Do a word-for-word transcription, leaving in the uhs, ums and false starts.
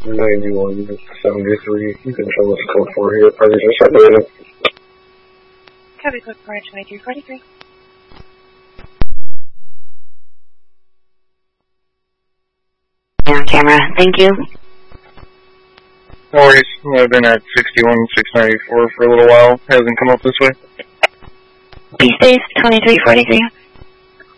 ninety-one seventy-three. You can tell us code four here. Parties are separated. Copy code four twenty-three forty-three. On camera, thank you. No worries. I've been at sixty-one six ninety-four for a little while. Hasn't come up this way. P-Space twenty-three forty-three.